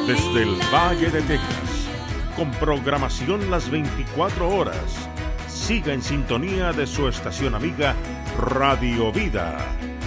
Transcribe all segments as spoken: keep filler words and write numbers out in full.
desde el Valle de Texas, con programación las veinticuatro horas. Siga en sintonía de su estación amiga Radio Vida.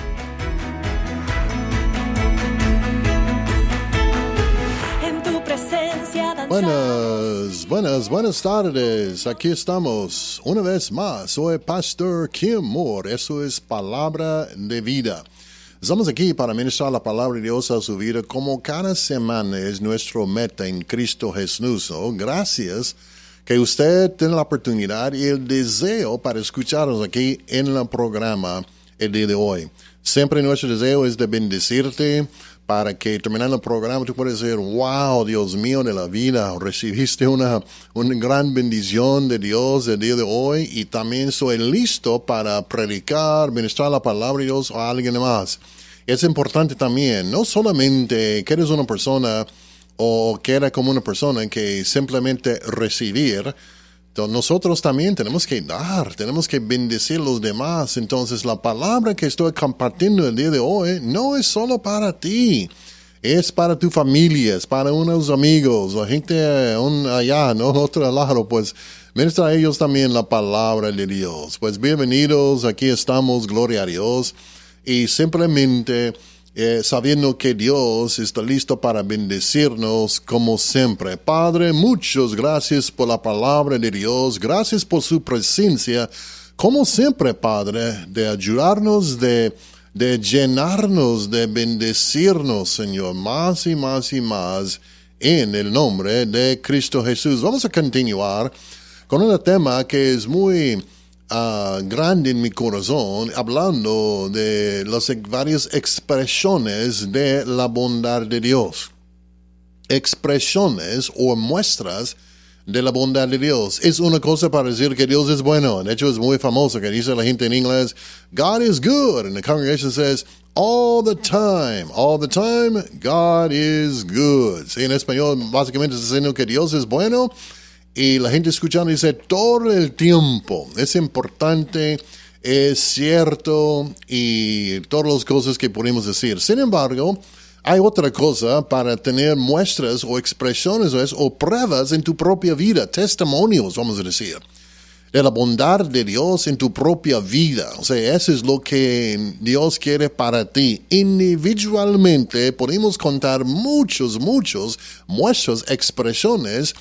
En tu presencia danzamos. Buenas, buenas, buenas tardes. Aquí estamos una vez más. Soy Pastor Kim Moore. Eso es Palabra de Vida. Estamos aquí para ministrar la palabra de Dios a su vida como cada semana es nuestro meta en Cristo Jesús. Oh, gracias que usted tiene la oportunidad y el deseo para escucharnos aquí en el programa el día de hoy. Siempre nuestro deseo es de bendecirte para que terminando el programa tú puedas decir, wow, Dios mío de la vida, recibiste una, una gran bendición de Dios el día de hoy y también soy listo para predicar, ministrar la palabra de Dios a alguien más. Es importante también, no solamente que eres una persona o que eres como una persona que simplemente recibir. Entonces, nosotros también tenemos que dar, tenemos que bendecir a los demás. Entonces, la palabra que estoy compartiendo el día de hoy no es solo para ti, es para tu familia, es para unos amigos, la gente un, allá, ¿no? Otro lado, pues, ministra a ellos también la palabra de Dios. Pues, bienvenidos, aquí estamos, gloria a Dios, y simplemente Eh, sabiendo que Dios está listo para bendecirnos como siempre. Padre, muchas gracias por la palabra de Dios, gracias por su presencia, como siempre, Padre, de ayudarnos, de, de llenarnos, de bendecirnos, Señor, más y más y más, en el nombre de Cristo Jesús. Vamos a continuar con un tema que es muy Uh, grande en mi corazón, hablando de las varias expresiones de la bondad de Dios. Expresiones o muestras de la bondad de Dios. Es una cosa para decir que Dios es bueno. De hecho, es muy famoso que dice la gente en inglés, God is good. And the congregation says, all the time, all the time, God is good. Sí, en español, básicamente está diciendo que Dios es bueno. Y la gente escuchando dice todo el tiempo. Es importante, es cierto y todas las cosas que podemos decir. Sin embargo, hay otra cosa para tener muestras o expresiones o pruebas en tu propia vida, testimonios, vamos a decir, de la bondad de Dios en tu propia vida. O sea, eso es lo que Dios quiere para ti. Individualmente podemos contar muchos, muchos muestras, expresiones,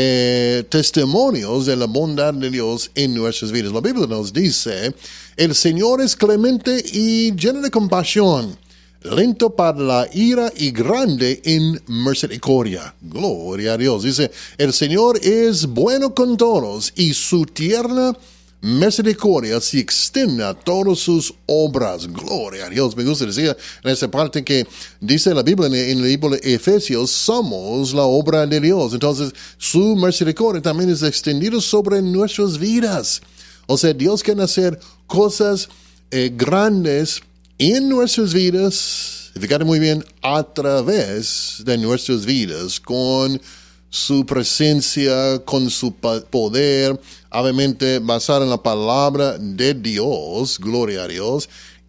Eh, testimonios de la bondad de Dios en nuestras vidas. La Biblia nos dice, el Señor es clemente y lleno de compasión, lento para la ira y grande en misericordia. Gloria a Dios. Dice, el Señor es bueno con todos y su tierna misericordia se extiende a todas sus obras. Gloria a Dios. Me gusta decir en esa parte que dice la Biblia en el libro de Efesios, somos la obra de Dios. Entonces, su misericordia también es extendida sobre nuestras vidas. O sea, Dios quiere hacer cosas eh, grandes en nuestras vidas, fíjate muy bien, a través de nuestras vidas, con su presencia, con su poder, obviamente basada en la palabra de Dios, gloria a Dios,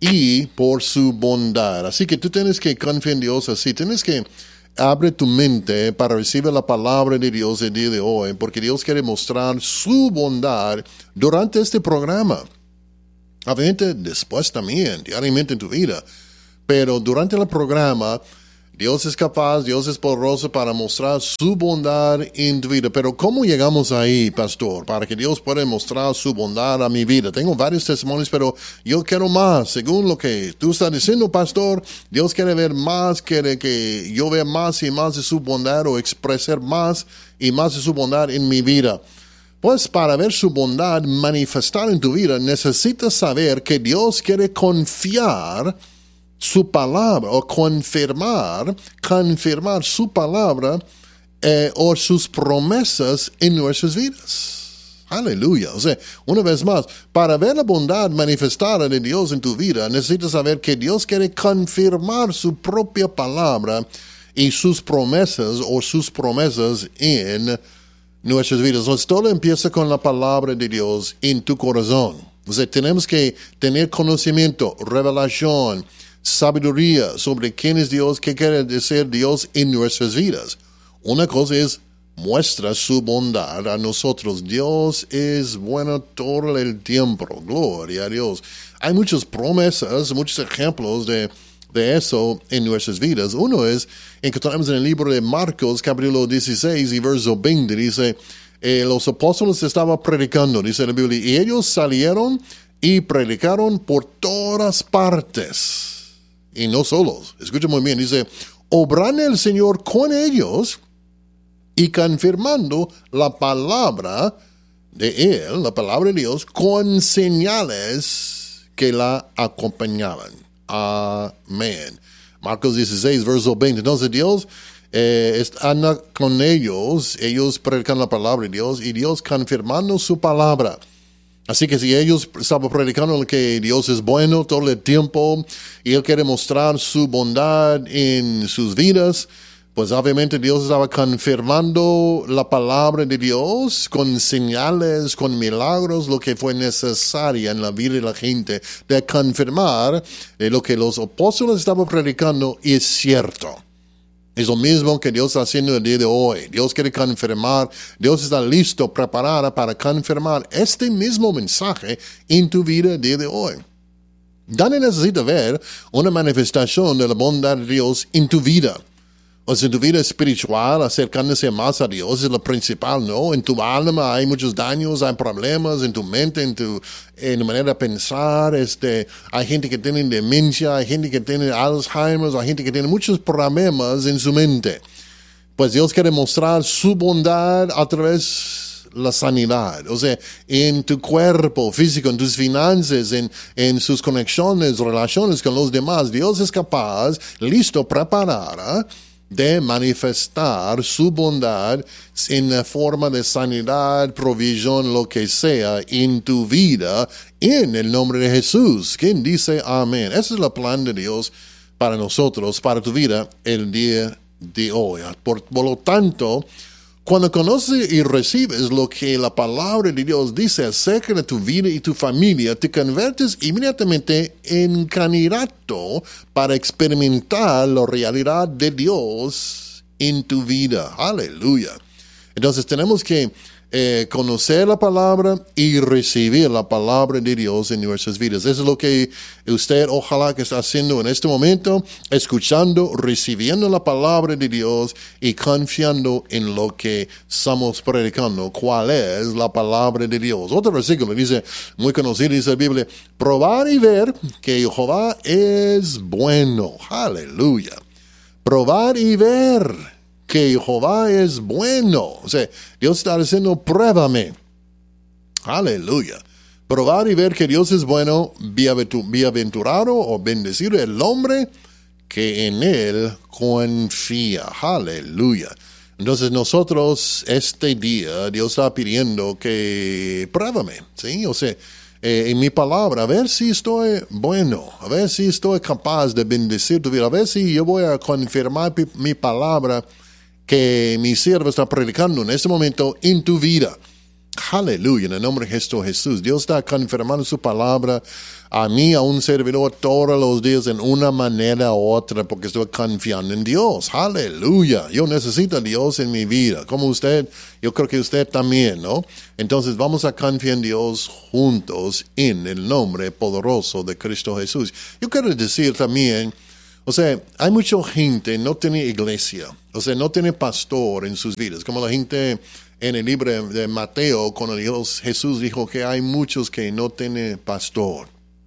y por su bondad. Así que tú tienes que confiar en Dios así, tienes que abrir tu mente para recibir la palabra de Dios el día de hoy, porque Dios quiere mostrar su bondad durante este programa. Obviamente después también, diariamente en tu vida, pero durante el programa, Dios es capaz, Dios es poderoso para mostrar su bondad en tu vida. Pero ¿cómo llegamos ahí, pastor? Para que Dios pueda mostrar su bondad a mi vida. Tengo varios testimonios, pero yo quiero más. Según lo que tú estás diciendo, pastor, Dios quiere ver más, quiere que yo vea más y más de su bondad o expresar más y más de su bondad en mi vida. Pues para ver su bondad manifestar en tu vida, necesitas saber que Dios quiere confiar su palabra o confirmar, confirmar su palabra eh, o sus promesas en nuestras vidas. Aleluya. O sea, una vez más, para ver la bondad manifestada de Dios en tu vida, necesitas saber que Dios quiere confirmar su propia palabra y sus promesas o sus promesas en nuestras vidas. Entonces, todo empieza con la palabra de Dios en tu corazón. O sea, tenemos que tener conocimiento, revelación, sabiduría sobre quién es Dios, qué quiere decir Dios en nuestras vidas. Una cosa es muestra su bondad a nosotros. Dios es bueno todo el tiempo. Gloria a Dios. Hay muchas promesas, muchos ejemplos de, de eso en nuestras vidas. Uno es, encontramos en el libro de Marcos, capítulo dieciséis y verso veinte, dice, eh, los apóstoles estaban predicando, dice la Biblia, y ellos salieron y predicaron por todas partes. Y no solos. Escucha muy bien, dice, obrando el Señor con ellos y confirmando la palabra de Él, la palabra de Dios, con señales que la acompañaban. Amén. Marcos dieciséis, verso veinte. Entonces Dios eh, anda con ellos, ellos predican la palabra de Dios y Dios confirmando su palabra. Así que si ellos estaban predicando que Dios es bueno todo el tiempo y Él quiere mostrar su bondad en sus vidas, pues obviamente Dios estaba confirmando la palabra de Dios con señales, con milagros, lo que fue necesario en la vida de la gente, de confirmar eh, lo que los apóstoles estaban predicando es cierto. Es lo mismo que Dios está haciendo el día de hoy. Dios quiere confirmar, Dios está listo, preparado para confirmar este mismo mensaje en tu vida el día de hoy. Nadie necesita ver una manifestación de la bondad de Dios en tu vida. O sea, en tu vida espiritual, acercándose más a Dios es lo principal, ¿no? En tu alma hay muchos daños, hay problemas, en tu mente, en tu, en tu manera de pensar, este, hay gente que tiene demencia, hay gente que tiene Alzheimer, hay gente que tiene muchos problemas en su mente. Pues Dios quiere mostrar su bondad a través de la sanidad, o sea, en tu cuerpo físico, en tus finanzas, en, en sus conexiones, relaciones con los demás. Dios es capaz, listo, preparada, de manifestar su bondad en la forma de sanidad, provisión, lo que sea en tu vida, en el nombre de Jesús. ¿Quién dice amén? Ese es el plan de Dios para nosotros, para tu vida, el día de hoy. Por, por lo tanto, cuando conoces y recibes lo que la palabra de Dios dice acerca de tu vida y tu familia, te conviertes inmediatamente en candidato para experimentar la realidad de Dios en tu vida. Aleluya. Entonces tenemos que eh, conocer la palabra y recibir la palabra de Dios en nuestras vidas. Eso es lo que usted ojalá que está haciendo en este momento, escuchando, recibiendo la palabra de Dios y confiando en lo que estamos predicando. ¿Cuál es la palabra de Dios? Otro versículo dice, muy conocido, dice la Biblia, probar y ver que Jehová es bueno. Aleluya. Probar y ver que Jehová es bueno. O sea, Dios está diciendo, pruébame. Aleluya. Probar y ver que Dios es bueno, bienaventurado o bendecido el hombre que en Él confía. Aleluya. Entonces nosotros, este día, Dios está pidiendo que pruébame, ¿sí? O sea, eh, en mi palabra, a ver si estoy bueno, a ver si estoy capaz de bendecir tu vida, a ver si yo voy a confirmar mi, mi palabra que mi siervo está predicando en este momento en tu vida. Aleluya, en el nombre de Cristo Jesús. Dios está confirmando su palabra a mí, a un servidor, todos los días en una manera u otra, porque estoy confiando en Dios. Aleluya. Yo necesito a Dios en mi vida. Como usted, yo creo que usted también, ¿no? Entonces vamos a confiar en Dios juntos en el nombre poderoso de Cristo Jesús. Yo quiero decir también, o sea, hay mucha gente que no tiene iglesia, o sea, no tiene pastor en sus vidas, como la gente en el libro de Mateo, cuando Dios, Jesús dijo que hay muchos que no tienen pastor.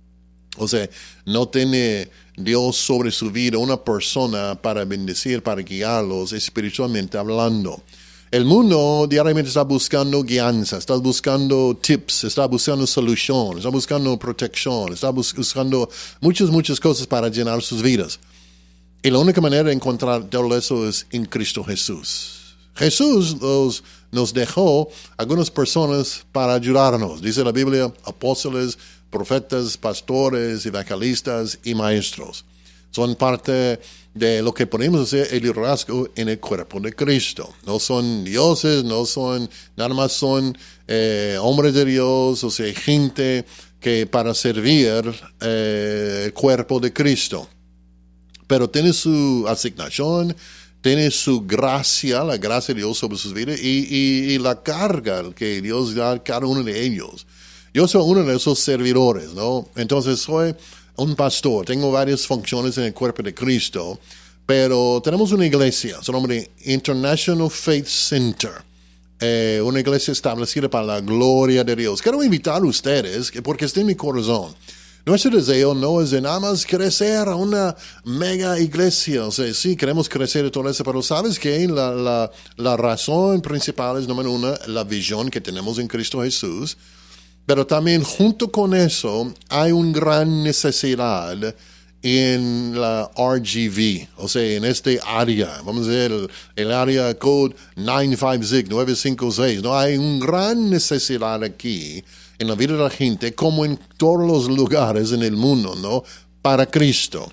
O sea, no tiene Dios sobre su vida una persona para bendecir, para guiarlos espiritualmente hablando. El mundo diariamente está buscando guianza, está buscando tips, está buscando soluciones, está buscando protección, está bus- buscando muchas, muchas cosas para llenar sus vidas. Y la única manera de encontrar todo eso es en Cristo Jesús. Jesús los, nos dejó algunas personas para ayudarnos. Dice la Biblia, apóstoles, profetas, pastores, evangelistas y maestros. Son parte de lo que podemos hacer el liderazgo en el cuerpo de Cristo. No son dioses, no son, nada más son eh, hombres de Dios, o sea, gente que para servir eh, el cuerpo de Cristo. Pero tiene su asignación, tiene su gracia, la gracia de Dios sobre sus vidas y, y, y la carga que Dios da a cada uno de ellos. Yo soy uno de esos servidores, ¿no? Entonces soy un pastor, tengo varias funciones en el cuerpo de Cristo, pero tenemos una iglesia, su nombre es International Faith Center, eh, una iglesia establecida para la gloria de Dios. Quiero invitar a ustedes, porque está en mi corazón, nuestro deseo no es de nada más crecer a una mega iglesia. O sea, sí, queremos crecer y todo eso, pero ¿sabes qué? La, la, la razón principal es, número uno, la visión que tenemos en Cristo Jesús. Pero también junto con eso hay una gran necesidad en la R G V, o sea, en este área, vamos a decir, el, el área code nueve cinco seis, ¿no? Hay una gran necesidad aquí en la vida de la gente, como en todos los lugares en el mundo, ¿no? Para Cristo.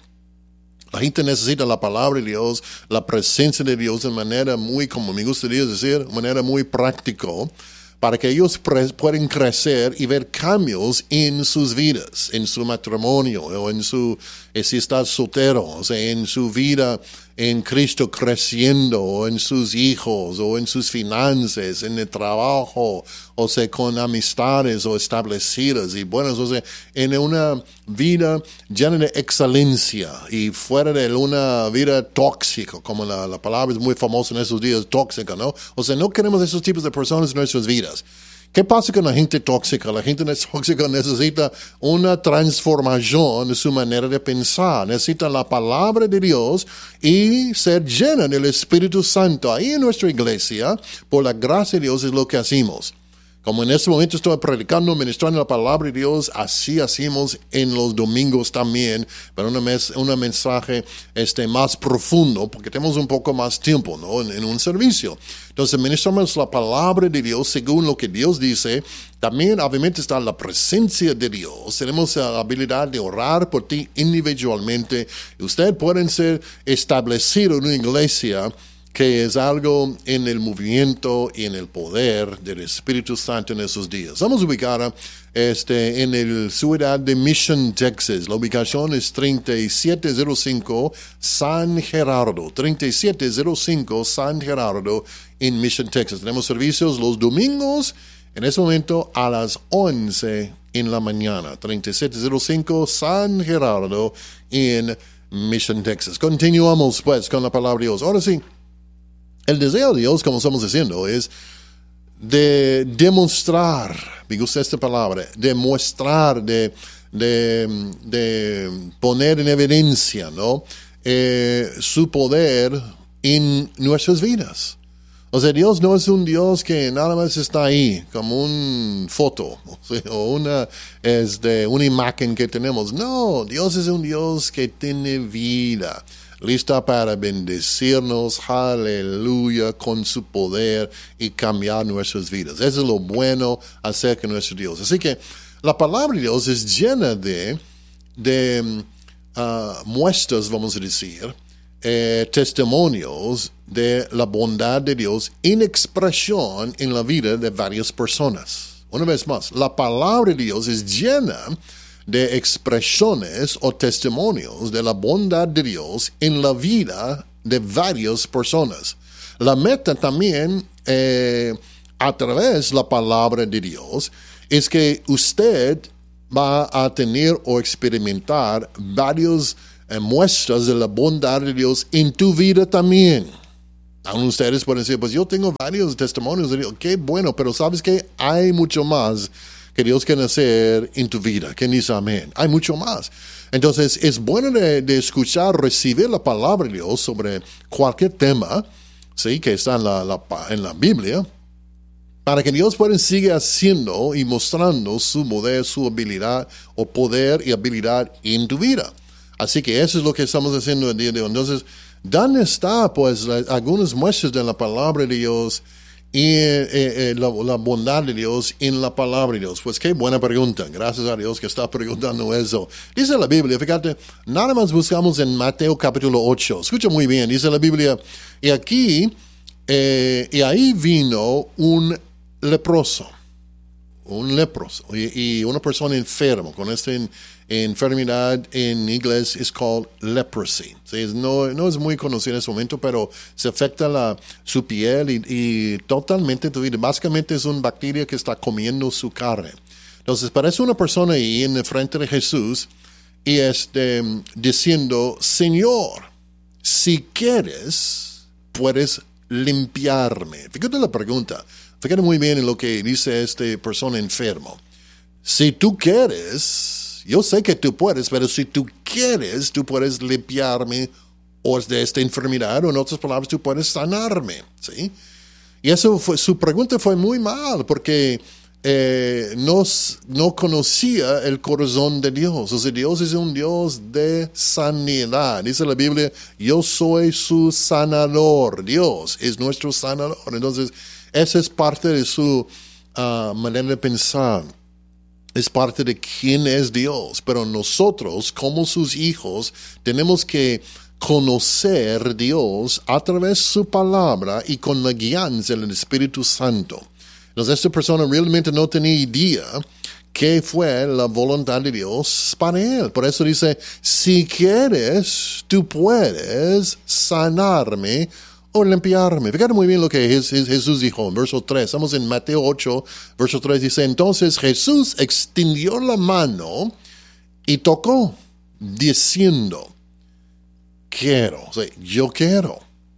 La gente necesita la palabra de Dios, la presencia de Dios de manera muy, como me gustaría decir, de manera muy práctica, para que ellos pre- puedan crecer y ver cambios en sus vidas, en su matrimonio, o en su, eh, si está soltero, o sea, en su vida en Cristo creciendo, o en sus hijos, o en sus finanzas, en el trabajo, o sea, con amistades o establecidas y buenas, o sea, en una vida llena de excelencia y fuera de una vida tóxica, como la, la palabra es muy famosa en esos días, tóxica, ¿no? O sea, no queremos esos tipos de personas en nuestras vidas. ¿Qué pasa con la gente tóxica? La gente tóxica necesita una transformación de su manera de pensar. Necesita la palabra de Dios y ser llena del Espíritu Santo. Ahí en nuestra iglesia, por la gracia de Dios, es lo que hacemos. Como en este momento estoy predicando, ministrando la palabra de Dios, así hacemos en los domingos también, pero un mes, mensaje este, más profundo, porque tenemos un poco más tiempo, ¿no? en, en un servicio. Entonces, ministramos la palabra de Dios según lo que Dios dice. También, obviamente, está la presencia de Dios. Tenemos la habilidad de orar por ti individualmente. Ustedes pueden ser establecidos en una iglesia que es algo en el movimiento y en el poder del Espíritu Santo en esos días. Estamos ubicados este, en la ciudad de Mission, Texas. La ubicación es treinta y siete cero cinco San Gerardo. treinta y siete cero cinco San Gerardo en Mission, Texas. Tenemos servicios los domingos, en ese momento a las once en la mañana. treinta y siete cero cinco San Gerardo en Mission, Texas. Continuamos pues con la palabra de Dios. Ahora sí. El deseo de Dios, como estamos diciendo, es de demostrar, me gusta esta palabra, demostrar, de, de, de poner en evidencia, ¿no? Eh, su poder en nuestras vidas. O sea, Dios no es un Dios que nada más está ahí, como una foto, o sea, o una, este, una imagen que tenemos. No, Dios es un Dios que tiene vida, lista para bendecirnos, aleluya, con su poder y cambiar nuestras vidas. Eso es lo bueno acerca de nuestro Dios. Así que la palabra de Dios es llena de, de uh, muestras, vamos a decir, eh, testimonios de la bondad de Dios en expresión en la vida de varias personas. Una vez más, la palabra de Dios es llena de expresiones o testimonios de la bondad de Dios en la vida de varias personas. La meta también, eh, a través de la palabra de Dios, es que usted va a tener o experimentar varias eh, muestras de la bondad de Dios en tu vida también. Aún ustedes pueden decir, pues yo tengo varios testimonios de Dios. Qué bueno, pero ¿sabes qué? Hay mucho más que Dios quiere hacer en tu vida. ¿Quién dice amén? Hay mucho más. Entonces, es bueno de, de escuchar, recibir la palabra de Dios sobre cualquier tema, ¿sí? Que está en la, la, en la Biblia, para que Dios pueda seguir haciendo y mostrando su poder, su habilidad, o poder y habilidad en tu vida. Así que eso es lo que estamos haciendo el día de hoy. Entonces, ¿dónde está, pues, la, algunas muestras de la palabra de Dios y eh, eh, la, la bondad de Dios en la palabra de Dios? Pues qué buena pregunta. Gracias a Dios que está preguntando eso. Dice la Biblia, fíjate, nada más buscamos en Mateo capítulo ocho. Escucha muy bien, dice la Biblia, y aquí, eh, y ahí vino un leproso. un leproso y, y una persona enferma con esta en, enfermedad en inglés es called leprosy. ¿Sí? No, no es muy conocido en ese momento, pero se afecta la, su piel y, y totalmente tu vida. Básicamente es una bacteria que está comiendo su carne. Entonces parece una persona ahí en el frente de Jesús y este, diciendo, Señor, si quieres, puedes limpiarme. Fíjate la pregunta. Fíjate muy bien en lo que dice esta persona enfermo. Si tú quieres, yo sé que tú puedes, pero si tú quieres, tú puedes limpiarme o de esta enfermedad, o en otras palabras, tú puedes sanarme. ¿Sí? Y eso fue, su pregunta fue muy mal, porque eh, no, no conocía el corazón de Dios. O sea, Dios es un Dios de sanidad. Dice la Biblia, yo soy su sanador. Dios es nuestro sanador. Entonces, esa es parte de su uh, manera de pensar. Es parte de quién es Dios. Pero nosotros, como sus hijos, tenemos que conocer a Dios a través de su palabra y con la guianza del Espíritu Santo. Entonces, esta persona realmente no tenía idea qué fue la voluntad de Dios para él. Por eso dice, si quieres, tú puedes sanarme o limpiarme. Fíjate muy bien lo que Jesús dijo en verso tres. Estamos en Mateo ocho, verso tres. Dice, entonces Jesús extendió la mano y tocó, diciendo, quiero, o sea, yo quiero,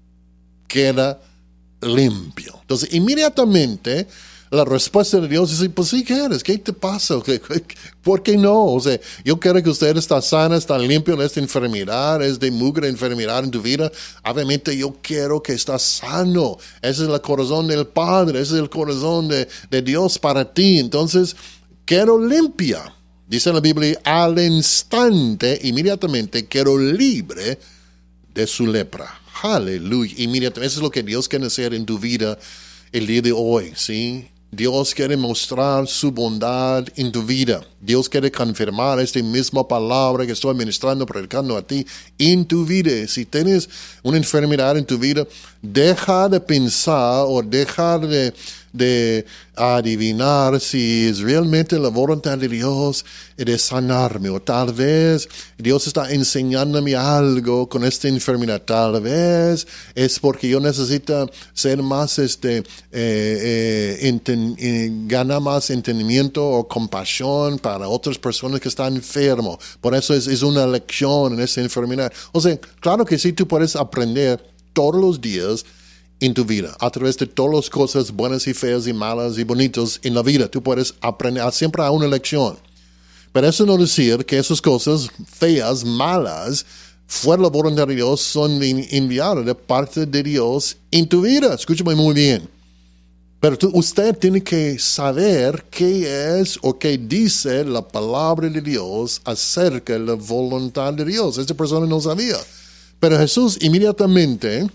queda limpio. Entonces, inmediatamente, la respuesta de Dios es, pues sí quieres, ¿qué te pasa? ¿Por qué no? O sea, yo quiero que usted está sana, está limpio de esta enfermedad, es de mugre enfermedad en tu vida. Obviamente yo quiero que estás sano. Ese es el corazón del Padre, ese es el corazón de, de Dios para ti. Entonces, quiero limpia. Dice la Biblia, al instante, inmediatamente, quiero libre de su lepra. Aleluya. Inmediatamente, eso es lo que Dios quiere hacer en tu vida el día de hoy, ¿sí? Dios quiere mostrar su bondad en tu vida. Dios quiere confirmar esta misma palabra que estoy ministrando, predicando a ti en tu vida. Si tienes una enfermedad en tu vida, deja de pensar o deja de, de adivinar si es realmente la voluntad de Dios de sanarme. O tal vez Dios está enseñándome algo con esta enfermedad. Tal vez es porque yo necesito ser más, este, eh, eh, enten, eh, ganar más entendimiento o compasión para otras personas que están enfermos. Por eso es, es una lección en esta enfermedad. O sea, claro que sí, tú puedes aprender todos los días en tu vida, a través de todas las cosas buenas y feas y malas y bonitas en la vida. Tú puedes aprender, siempre hay una lección. Pero eso no decir que esas cosas feas, malas, fuera de la voluntad de Dios, son enviadas de parte de Dios en tu vida. Escúchame muy bien. Pero tú, usted tiene que saber qué es o qué dice la palabra de Dios acerca de la voluntad de Dios. Esta persona no sabía. Pero Jesús inmediatamente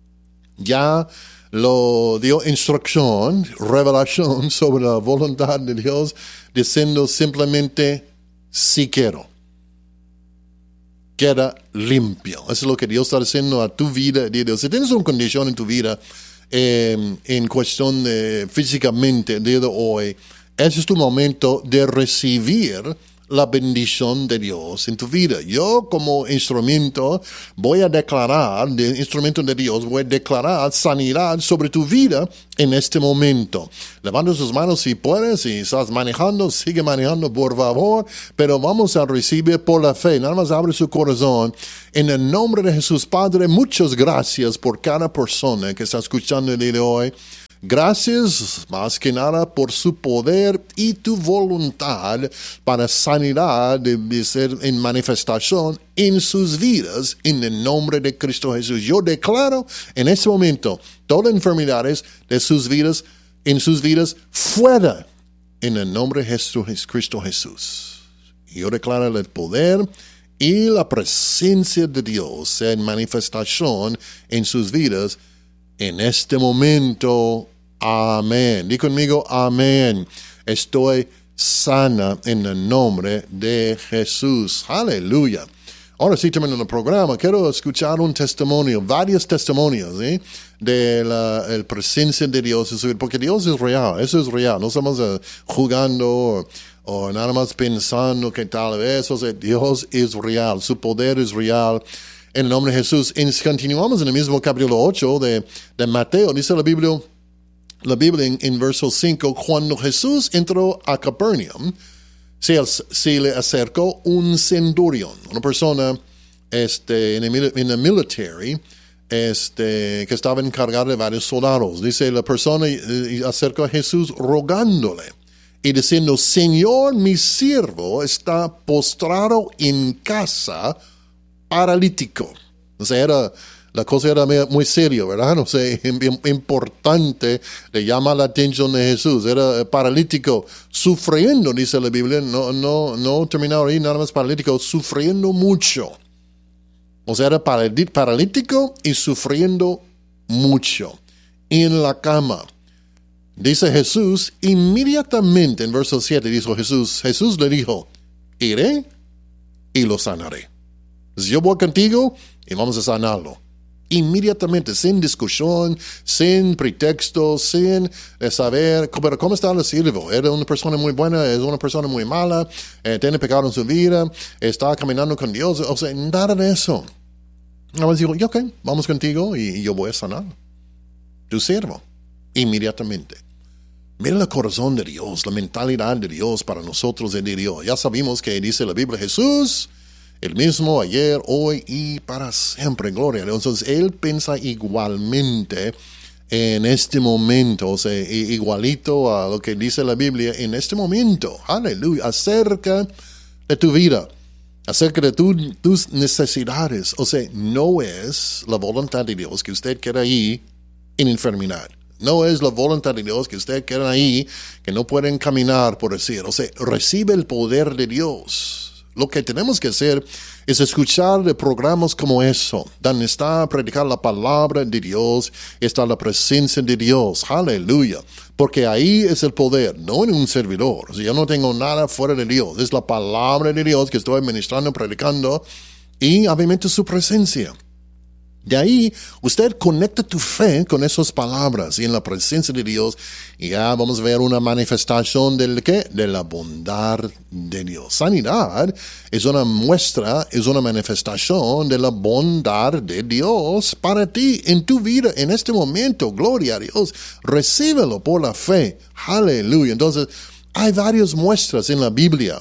ya lo dio instrucción, revelación sobre la voluntad de Dios, diciendo simplemente, si quiero. Queda limpio. Eso es lo que Dios está diciendo a tu vida. Si tienes una condición en tu vida, eh, en cuestión de físicamente, el día de hoy, ese es tu momento de recibir la bendición de Dios en tu vida. Yo como instrumento voy a declarar, de instrumento de Dios, voy a declarar sanidad sobre tu vida en este momento. Levanta sus manos si puedes, si estás manejando, sigue manejando por favor, pero vamos a recibir por la fe. Nada más abre su corazón. En el nombre de Jesús, Padre, muchas gracias por cada persona que está escuchando el día de hoy. Gracias más que nada por su poder y tu voluntad para sanidad de ser en manifestación en sus vidas en el nombre de Cristo Jesús. Yo declaro en este momento todas las enfermedades de sus vidas, en sus vidas, fuera en el nombre de Cristo Jesús. Yo declaro el poder y la presencia de Dios en manifestación en sus vidas en este momento. Amén. Di conmigo, amén. Estoy sana en el nombre de Jesús. Aleluya. Ahora sí, terminando el programa, quiero escuchar un testimonio, varios testimonios, ¿eh? de la el presencia de Dios en su vida, porque Dios es real, eso es real, no estamos uh, jugando o, o nada más pensando que tal vez, o sea, Dios es real, su poder es real, en el nombre de Jesús. Y continuamos en el mismo capítulo ocho de, de Mateo, dice la Biblia, la Biblia en, en verso cinco, cuando Jesús entró a Capernaum, Se, se le acercó un centurión, una persona este, en, el, en el military este, que estaba encargada de varios soldados. Dice, la persona eh, acercó a Jesús rogándole y diciendo, Señor, mi siervo está postrado en casa, paralítico. O sea, era... La cosa era muy seria, ¿verdad? No sé, importante, le llama la atención de Jesús. Era paralítico, sufriendo, dice la Biblia, no, no, no terminaba ahí, nada más paralítico, sufriendo mucho. O sea, era paralítico y sufriendo mucho. En la cama. Dice Jesús, inmediatamente, en verso siete, dijo Jesús, Jesús le dijo, iré y lo sanaré. Yo voy contigo y vamos a sanarlo. Inmediatamente, sin discusión, sin pretexto, sin eh, saber, pero ¿cómo está el siervo? ¿Era una persona muy buena? ¿Es una persona muy mala? Eh, ¿Tiene pecado en su vida? ¿Está caminando con Dios? O sea, nada de eso. Nada más digo, ok, vamos contigo y, y yo voy a sanar. Tu siervo. Inmediatamente. Mira el corazón de Dios, la mentalidad de Dios para nosotros de Dios. Ya sabemos que dice la Biblia, Jesús, el mismo ayer, hoy y para siempre, gloria a Dios. Entonces, Él piensa igualmente en este momento, o sea, igualito a lo que dice la Biblia en este momento, aleluya, acerca de tu vida, acerca de tu, tus necesidades. O sea, no es la voluntad de Dios que usted quede ahí en enfermedad. No es la voluntad de Dios que usted quede ahí, que no pueden caminar, por decir. O sea, recibe el poder de Dios. Lo que tenemos que hacer es escuchar de programas como eso, donde está predicar la palabra de Dios, está la presencia de Dios, aleluya, porque ahí es el poder, no en un servidor. O sea, yo no tengo nada fuera de Dios, es la palabra de Dios que estoy ministrando, predicando, y obviamente su presencia. De ahí, usted conecta tu fe con esas palabras y en la presencia de Dios, y ya vamos a ver una manifestación del ¿qué? De la bondad de Dios. Sanidad es una muestra, es una manifestación de la bondad de Dios para ti en tu vida en este momento. Gloria a Dios. Recíbelo por la fe. Aleluya. Entonces, hay varias muestras en la Biblia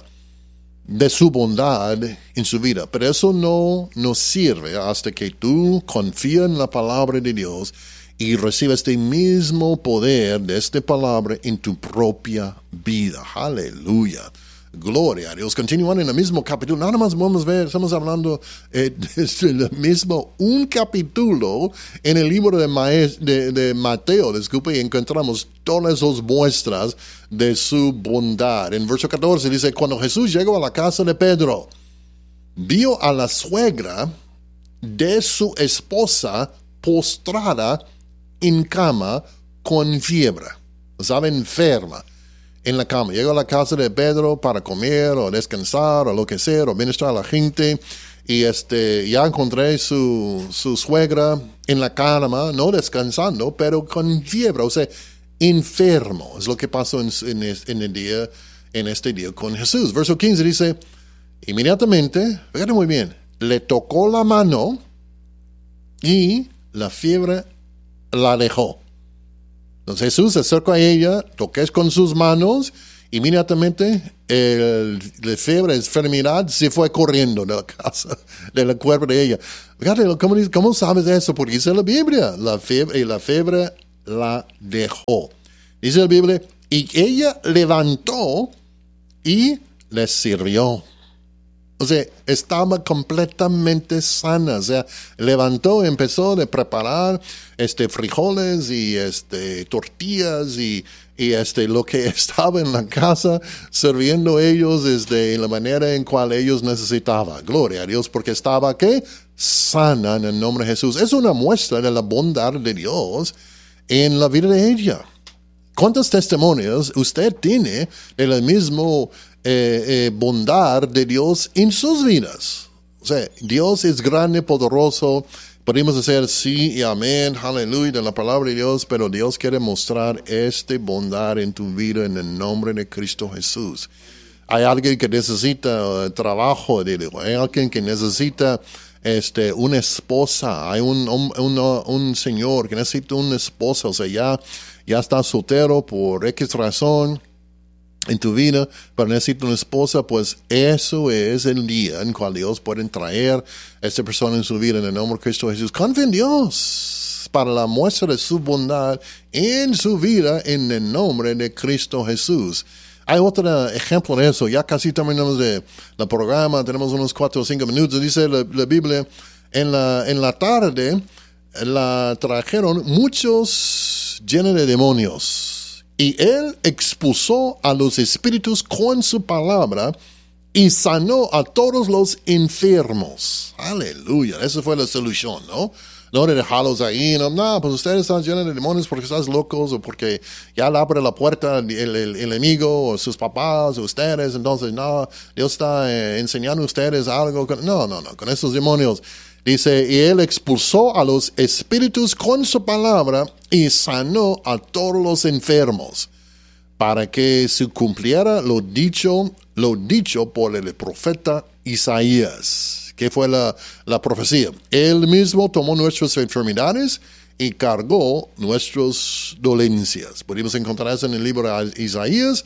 de su bondad en su vida, pero eso no nos sirve hasta que tú confías en la palabra de Dios y recibes este mismo poder de esta palabra en tu propia vida. Aleluya. Gloria a Dios. Continuando en el mismo capítulo, nada más vamos a ver, estamos hablando eh, del mismo, un capítulo en el libro de, Maes, de, de Mateo, disculpe, y encontramos todas esas muestras de su bondad. En verso catorce dice, cuando Jesús llegó a la casa de Pedro, vio a la suegra de su esposa postrada en cama con fiebre, estaba enferma. En la cama. Llegó a la casa de Pedro para comer o descansar o lo que sea, o ministrar a la gente. Y este, ya encontré su, su suegra en la cama, no descansando, pero con fiebre, o sea, enfermo. Es lo que pasó en, en, en, el día, en este día con Jesús. Verso quince dice, inmediatamente, fíjate muy bien, le tocó la mano y la fiebre la dejó. Entonces Jesús se acercó a ella, toqué con sus manos, inmediatamente el, la fiebre, la enfermedad se fue corriendo de la casa, del cuerpo de ella. Fíjate, ¿cómo, cómo sabes eso? Porque dice la Biblia, la fiebre, y la fiebre la dejó. Dice la Biblia, y ella levantó y le sirvió. O sea, estaba completamente sana. O sea, levantó, empezó a preparar este, frijoles y este, tortillas y, y este, lo que estaba en la casa, sirviendo a ellos desde la manera en cual ellos necesitaban. Gloria a Dios, porque estaba, ¿qué? Sana en el nombre de Jesús. Es una muestra de la bondad de Dios en la vida de ella. ¿Cuántos testimonios usted tiene de la misma eh, eh, bondad de Dios en sus vidas? O sea, Dios es grande, poderoso. Podemos decir sí y amén, aleluya, de la palabra de Dios, pero Dios quiere mostrar esta bondad en tu vida en el nombre de Cristo Jesús. Hay alguien que necesita uh, trabajo, digo. Hay alguien que necesita este, una esposa. Hay un, un, un, un señor que necesita una esposa. O sea, ya, ya está soltero por X razón en tu vida, pero necesita una esposa. Pues eso es el día en cual Dios puede traer a esta persona en su vida en el nombre de Cristo Jesús. Confía en Dios para la muestra de su bondad en su vida en el nombre de Cristo Jesús. Hay otro ejemplo de eso. Ya casi terminamos de el programa. Tenemos unos cuatro o cinco minutos. Dice la, la Biblia, en la, en la tarde la trajeron muchos llenos de demonios. Y él expulsó a los espíritus con su palabra y sanó a todos los enfermos. Aleluya. Esa fue la solución, ¿no? No de dejarlos ahí, no, no, pues ustedes están llenos de demonios porque están locos o porque ya le abre la puerta el, el, el enemigo o sus papás o ustedes, entonces no, Dios está eh, enseñando a ustedes algo. Con, no, no, no, con esos demonios. Dice, y él expulsó a los espíritus con su palabra y sanó a todos los enfermos para que se cumpliera lo dicho, lo dicho por el profeta Isaías. ¿Qué fue la, la profecía? Él mismo tomó nuestras enfermedades y cargó nuestras dolencias. Podemos encontrar eso en el libro de Isaías,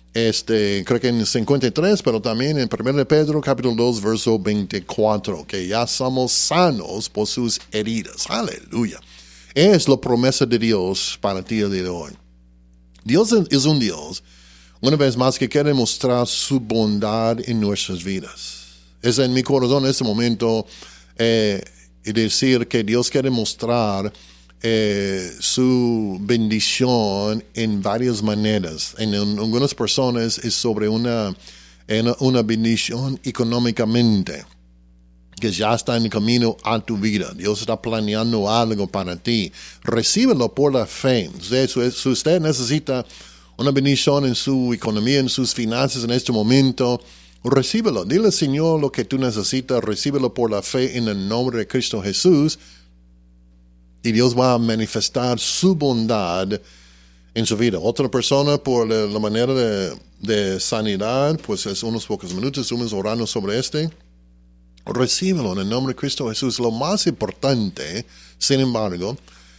este, creo que en cincuenta y tres, pero también en primero de Pedro, capítulo dos, verso veinticuatro, que ya somos sanos por sus heridas. Aleluya. Es la promesa de Dios para ti el día de hoy. Dios es un Dios, una vez más, que quiere mostrar su bondad en nuestras vidas. Es en mi corazón en este momento eh, decir que Dios quiere mostrar eh, su bendición en varias maneras. En, en algunas personas es sobre una, en una bendición económicamente, que ya está en camino a tu vida. Dios está planeando algo para ti. Recíbelo por la fe. Si usted necesita una bendición en su economía, en sus finanzas en este momento, recíbelo. Dile, Señor, lo que tú necesitas. Recíbelo por la fe en el nombre de Cristo Jesús. Y Dios va a manifestar su bondad en su vida. Otra persona, por la, la manera de, de sanidad, pues es unos pocos minutos, estamos orando sobre este. Recíbelo en el nombre de Cristo Jesús. Lo más importante, sin embargo,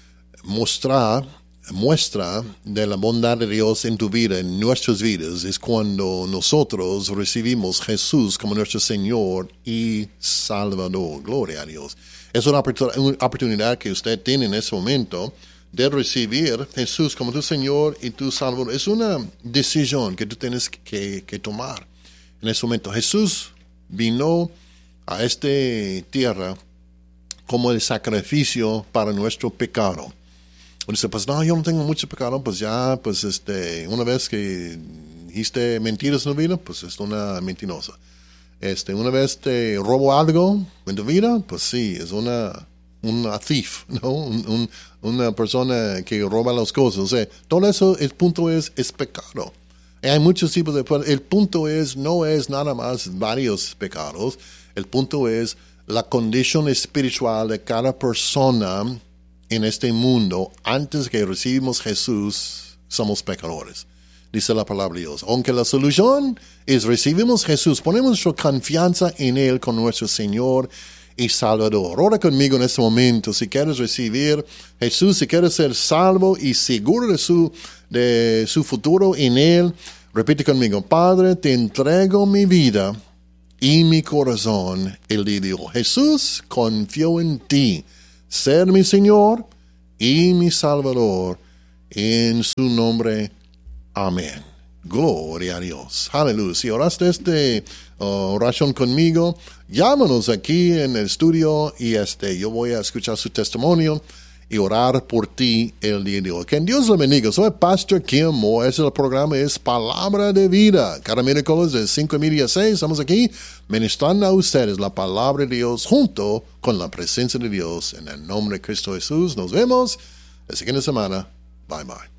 mostrar muestra de la bondad de Dios en tu vida, en nuestras vidas, es cuando nosotros recibimos Jesús como nuestro Señor y Salvador. Gloria a Dios. Es una oportunidad que usted tiene en ese momento de recibir Jesús como tu Señor y tu Salvador. Es una decisión que tú tienes que, que tomar en ese momento. Jesús vino a esta tierra como el sacrificio para nuestro pecado. O dice, pues no, yo no tengo mucho pecado, pues ya, pues este, una vez que dijiste mentiras en tu vida, pues es una mentirosa. Este, una vez te robo algo en tu vida, pues sí, es una, una thief, ¿no? Un, un, una persona que roba las cosas. O sea, todo eso, el punto es, es pecado. Y hay muchos tipos de, el punto es, no es nada más varios pecados, el punto es la condición espiritual de cada persona en este mundo. Antes que recibimos Jesús, somos pecadores. Dice la palabra de Dios. Aunque la solución es recibimos Jesús, ponemos nuestra confianza en Él con nuestro Señor y Salvador. Ora conmigo en este momento. Si quieres recibir Jesús, si quieres ser salvo y seguro de su, de su futuro en Él, repite conmigo. Padre, te entrego mi vida y mi corazón el día de hoy. Jesús, confío en ti. Ser mi Señor y mi Salvador, en su nombre. Amén. Gloria a Dios. Aleluya. Si oraste esta uh, oración conmigo, llámanos aquí en el estudio y este, yo voy a escuchar su testimonio y orar por ti el día de hoy. Que Dios le bendiga. Soy Pastor Kim Moore. Este programa es Palabra de Vida. Cada miércoles de cinco y media a seis estamos aquí ministrando a ustedes la palabra de Dios junto con la presencia de Dios. En el nombre de Cristo Jesús nos vemos la siguiente semana. Bye bye.